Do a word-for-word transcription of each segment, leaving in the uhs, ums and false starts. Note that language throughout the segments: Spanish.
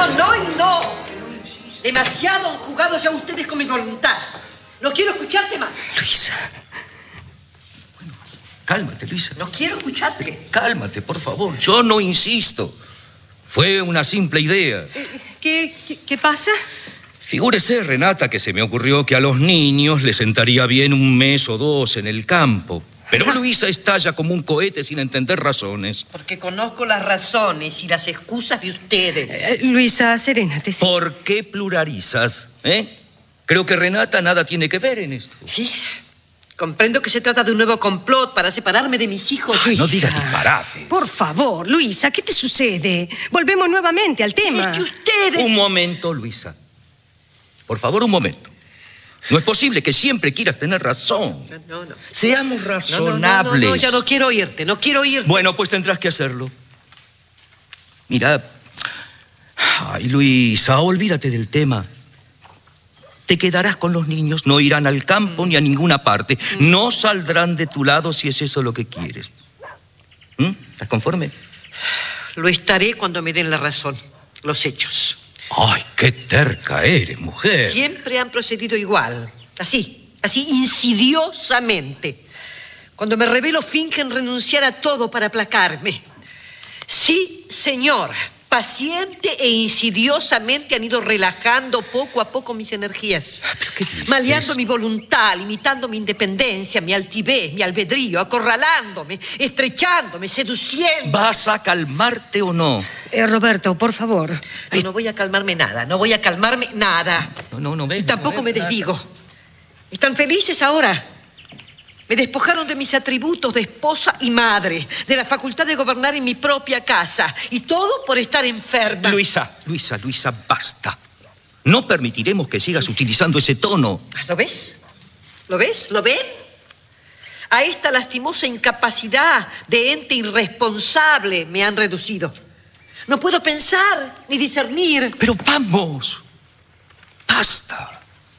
no, no y no. Demasiado han jugado ya ustedes con mi voluntad. No quiero escucharte más. Luisa. Bueno, cálmate, Luisa. No quiero escucharte. Cálmate, por favor. Yo no insisto. Fue una simple idea. ¿Qué, qué, qué pasa? Figúrese, Renata, que se me ocurrió que a los niños les sentaría bien un mes o dos en el campo. Pero Luisa estalla como un cohete sin entender razones. Porque conozco las razones y las excusas de ustedes. Eh, Luisa, serénate. Sí. ¿Por qué pluralizas? ¿Eh? Creo que Renata nada tiene que ver en esto. Sí. Comprendo que se trata de un nuevo complot para separarme de mis hijos. Ay, no digas disparates. Por favor, Luisa, ¿qué te sucede? Volvemos nuevamente al tema. Es que ustedes... Un momento, Luisa. Por favor, un momento. No es posible que siempre quieras tener razón. No, no, no. Seamos razonables. No, no, no, no, ya no quiero oírte, no quiero oírte. Bueno, pues tendrás que hacerlo. Mira... Ay, Luisa, olvídate del tema. Te quedarás con los niños, no irán al campo ni a ninguna parte. No saldrán de tu lado si es eso lo que quieres. ¿Mm? ¿Estás conforme? Lo estaré cuando me den la razón, los hechos. Ay, qué terca eres, mujer. Siempre han procedido igual, así, así insidiosamente. Cuando me revelo fingen renunciar a todo para aplacarme. Sí, señor. Paciente e insidiosamente han ido relajando poco a poco mis energías. ¿Pero qué dices? Maleando mi voluntad, limitando mi independencia, mi altivez, mi albedrío, acorralándome, estrechándome, seduciendo. ¿Vas a calmarte o no? Eh, Roberto, por favor. No, no voy a calmarme nada, no voy a calmarme nada. No, no, no ves. Y tampoco no me ves desdigo. nada. ¿Están felices ahora? Me despojaron de mis atributos de esposa y madre, de la facultad de gobernar en mi propia casa, y todo por estar enferma. Luisa, Luisa, Luisa, basta. No permitiremos que sigas utilizando ese tono. ¿Lo ves? ¿Lo ves? ¿Lo ven? A esta lastimosa incapacidad de ente irresponsable me han reducido. No puedo pensar ni discernir. Pero vamos, basta.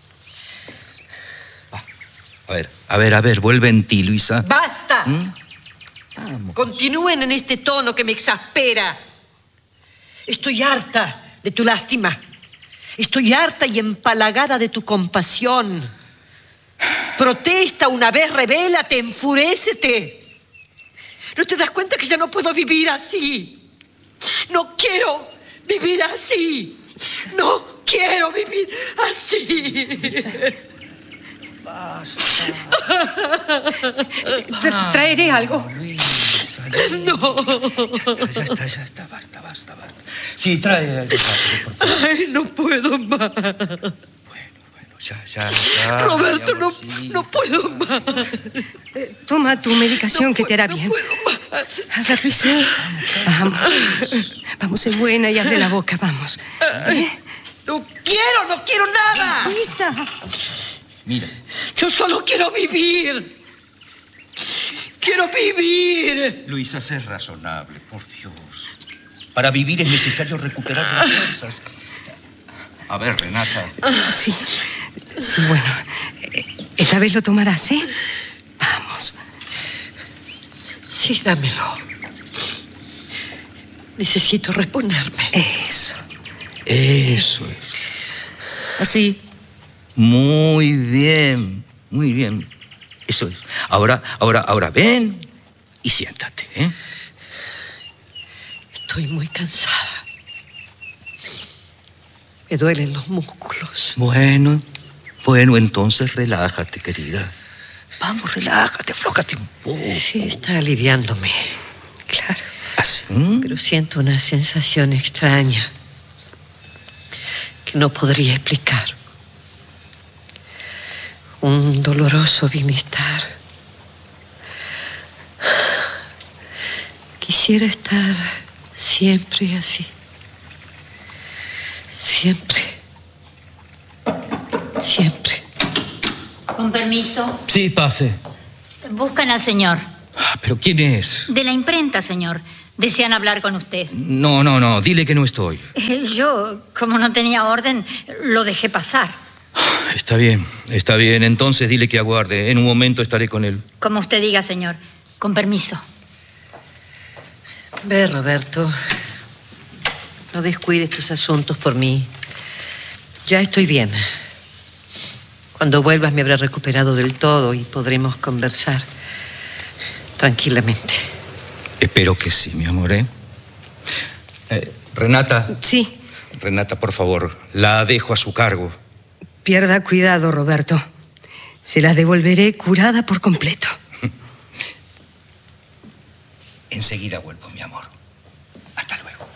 A ver, a ver, a ver, vuelve en ti, Luisa. ¡Basta! ¿Mm? Vamos. Continúen en este tono que me exaspera. Estoy harta de tu lástima. Estoy harta y empalagada de tu compasión. Protesta una vez, rebélate, enfurécete. ¿No te das cuenta que ya no puedo vivir así? No quiero vivir así. No quiero vivir así. Basta. Tra- traeré algo. Luisa, Luisa. No. Ya está, ya está, ya está, basta, basta, basta. Sí, trae algo rápido, por favor. Ay, no puedo más. Bueno, bueno, ya, ya, ya. Roberto, no, sí. no puedo más. Eh, toma tu medicación No que te hará puedo, bien. No puedo más. A ver, Luisa. Vamos. Vamos, sé buena y abre la boca, vamos. ¿Eh? No quiero, no quiero nada. Luisa. Mira. Yo solo quiero vivir. Quiero vivir. Luisa, sé razonable, por Dios. Para vivir es necesario recuperar las fuerzas. A ver, Renata. Sí, sí, bueno. eh, Esta vez lo tomarás, ¿eh? Vamos. Sí, dámelo. Necesito reponerme. Eso. Eso es. Así. Muy bien, muy bien. Eso es. Ahora, ahora, ahora ven y siéntate, ¿eh? Estoy muy cansada. Me duelen los músculos. Bueno, bueno, entonces relájate, querida. Vamos, relájate, aflójate un poco. Sí, está aliviándome. Claro. ¿Así? Pero siento una sensación extraña que no podría explicar. Un doloroso bienestar. Quisiera estar siempre así. Siempre. Siempre. Con permiso. Sí, pase. Buscan al señor. Ah, ¿pero quién es? De la imprenta, señor. Desean hablar con usted. No, no, no, dile que no estoy. Eh, Yo, como no tenía orden, lo dejé pasar. Está bien, está bien. Entonces dile que aguarde. En un momento estaré con él. Como usted diga, señor. Con permiso. Ve, Roberto. No descuides tus asuntos por mí. Ya estoy bien. Cuando vuelvas me habré recuperado del todo y podremos conversar tranquilamente. Espero que sí, mi amor, ¿eh? eh Renata. Sí. Renata, por favor, la dejo a su cargo. Pierda cuidado, Roberto. Se las devolveré curada por completo. Enseguida vuelvo, mi amor. Hasta luego.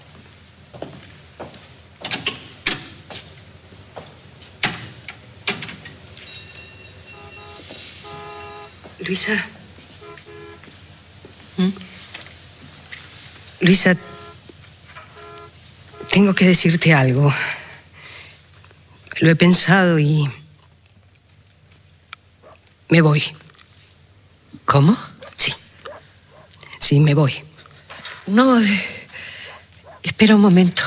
Luisa. ¿Mm? Luisa, tengo que decirte algo. Lo he pensado y me voy. ¿Cómo? Sí. Sí, me voy. No, eh, espera un momento.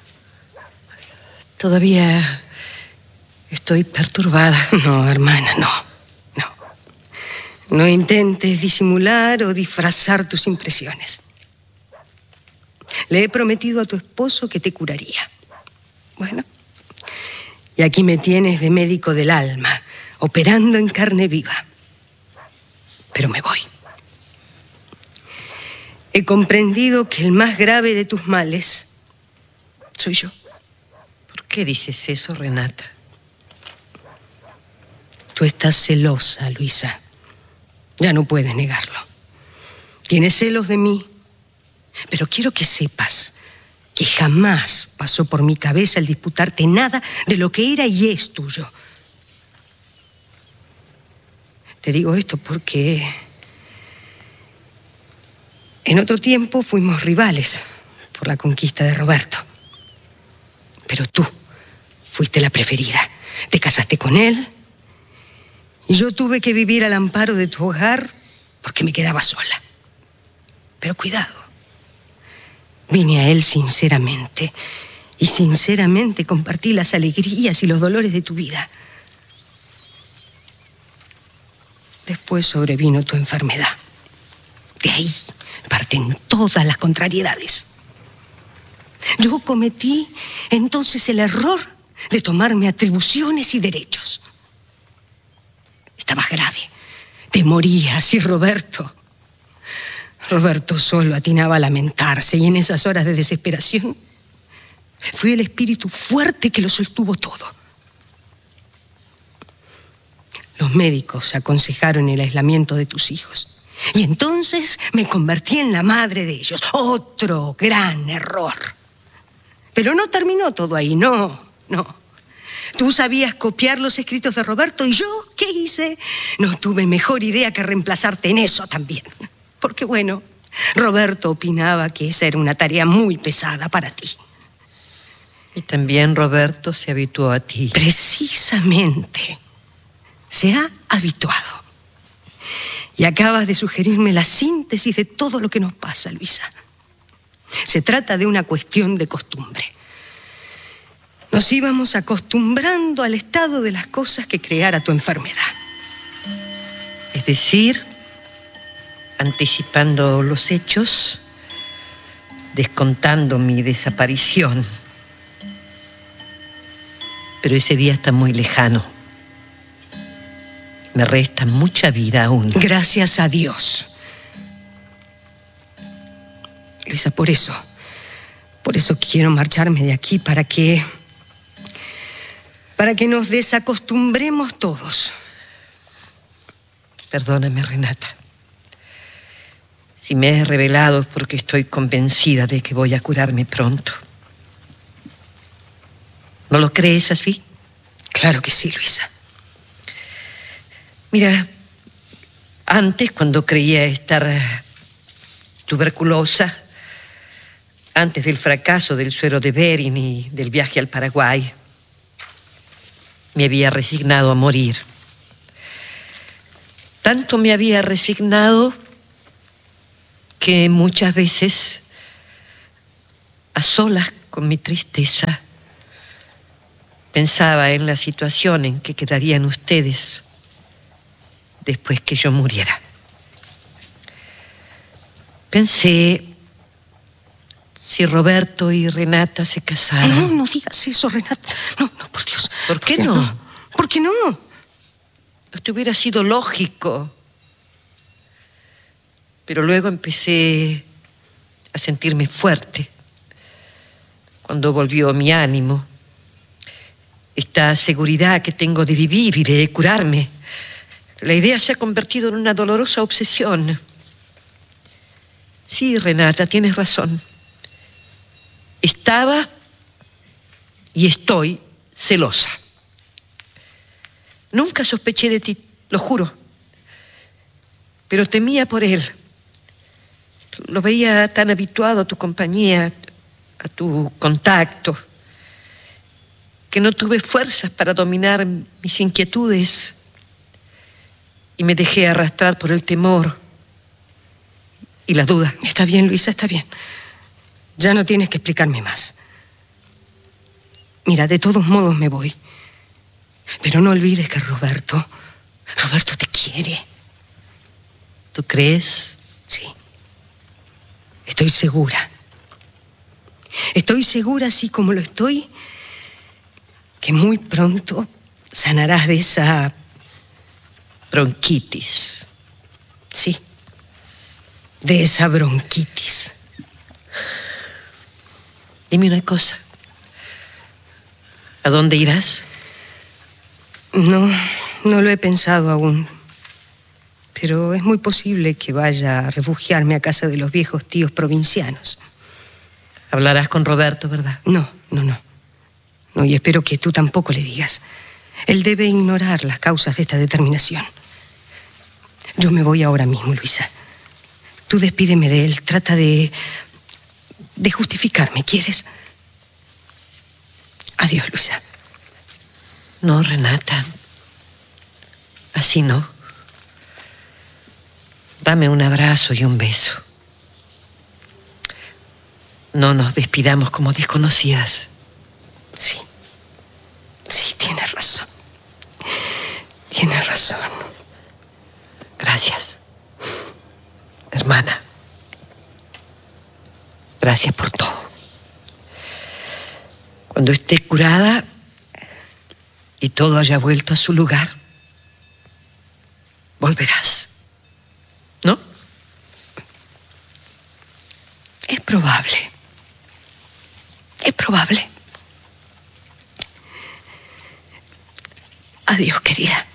Todavía estoy perturbada. No, hermana, no. No. No intentes disimular o disfrazar tus impresiones. Le he prometido a tu esposo que te curaría. Bueno, y aquí me tienes de médico del alma, operando en carne viva. Pero me voy. He comprendido que el más grave de tus males soy yo. ¿Por qué dices eso, Renata? Tú estás celosa, Luisa. Ya no puedes negarlo. Tienes celos de mí. Pero quiero que sepas que jamás pasó por mi cabeza el disputarte nada de lo que era y es tuyo. Te digo esto porque en otro tiempo fuimos rivales por la conquista de Roberto. Pero tú fuiste la preferida. Te casaste con él y yo tuve que vivir al amparo de tu hogar porque me quedaba sola. Pero cuidado. Vine a él sinceramente y sinceramente compartí las alegrías y los dolores de tu vida. Después sobrevino tu enfermedad. De ahí parten todas las contrariedades. Yo cometí entonces el error de tomarme atribuciones y derechos. Estabas grave. Te morías y Roberto... Roberto solo atinaba a lamentarse y en esas horas de desesperación fui el espíritu fuerte que lo sostuvo todo. Los médicos aconsejaron el aislamiento de tus hijos y entonces me convertí en la madre de ellos. Otro gran error. Pero no terminó todo ahí, no, no. Tú sabías copiar los escritos de Roberto y yo, ¿qué hice? No tuve mejor idea que reemplazarte en eso también. Porque, bueno, Roberto opinaba que esa era una tarea muy pesada para ti. Y también Roberto se habituó a ti. Precisamente. Se ha habituado. Y acabas de sugerirme la síntesis de todo lo que nos pasa, Luisa. Se trata de una cuestión de costumbre. Nos íbamos acostumbrando al estado de las cosas que creara tu enfermedad. Es decir, anticipando los hechos, descontando mi desaparición. Pero ese día está muy lejano. Me resta mucha vida aún. Gracias a Dios. Luisa, por eso, por eso quiero marcharme de aquí, para que, para que nos desacostumbremos todos. Perdóname, Renata. Si me he revelado es porque estoy convencida de que voy a curarme pronto. ¿No lo crees así? Claro que sí, Luisa. Mira, antes, cuando creía estar tuberculosa, antes del fracaso del suero de Bering y del viaje al Paraguay, me había resignado a morir. Tanto me había resignado que muchas veces, a solas con mi tristeza, pensaba en la situación en que quedarían ustedes después que yo muriera. Pensé, Si Roberto y Renata se casaran. No, no digas eso, Renata. No, no, por Dios. ¿Por qué no? ¿Por qué no? Esto hubiera sido lógico. Pero luego empecé a sentirme fuerte. Cuando volvió mi ánimo, esta seguridad que tengo de vivir y de curarme, la idea se ha convertido en una dolorosa obsesión. Sí, Renata, tienes razón. Estaba y estoy celosa. Nunca sospeché de ti, lo juro. Pero temía por él. Lo veía tan habituado a tu compañía, a tu contacto, que no tuve fuerzas para dominar mis inquietudes y me dejé arrastrar por el temor y la duda. Está bien, Luisa, está bien. Ya no tienes que explicarme más. Mira, de todos modos me voy. Pero no olvides que Roberto, Roberto te quiere. ¿Tú crees? Sí. Estoy segura. Estoy segura, así como lo estoy, que muy pronto sanarás de esa bronquitis. Sí, de esa bronquitis. Dime una cosa. ¿A dónde irás? No, no lo he pensado aún. Pero es muy posible que vaya a refugiarme a casa de los viejos tíos provincianos. Hablarás con Roberto, ¿verdad? No, no, no. No, y espero que tú tampoco le digas. Él debe ignorar las causas de esta determinación. Yo me voy ahora mismo, Luisa. Tú despídeme de él. Trata de... de justificarme, ¿quieres? Adiós, Luisa. No, Renata. Así no. Dame un abrazo y un beso. No nos despidamos como desconocidas. Sí. Sí, tienes razón. Tienes razón. Gracias, hermana. Gracias por todo. Cuando esté curada y todo haya vuelto a su lugar, volverás. ¿No? Es probable. Es probable. Adiós, querida.